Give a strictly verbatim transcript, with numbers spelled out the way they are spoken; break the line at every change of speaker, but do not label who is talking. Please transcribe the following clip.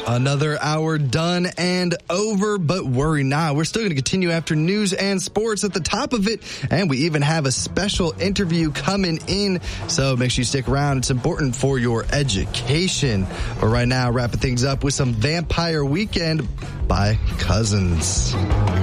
Another hour done and over, but worry not. We're still going to continue after news and sports at the top of it, and we even have a special interview coming in, so make sure you stick around. It's important for your education. But right now, wrapping things up with some Vampire Weekend by Cousins.